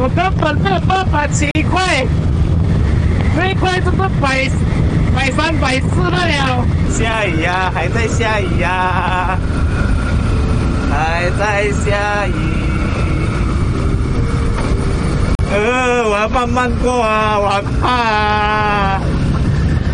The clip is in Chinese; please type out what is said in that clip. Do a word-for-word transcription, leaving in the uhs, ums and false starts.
我根本没有办法骑快，最快就是百百三百四了。 下雨呀、啊，还在下雨呀、啊，还在下雨。呃，我要慢慢过啊，我很怕啊。